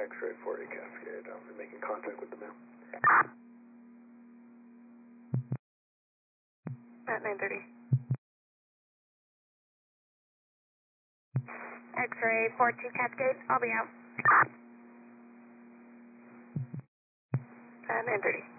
X-ray 40 Cascade. We're making contact with the male. At 9:30. X-ray 42 Cascade, I'll be out. At 9:30.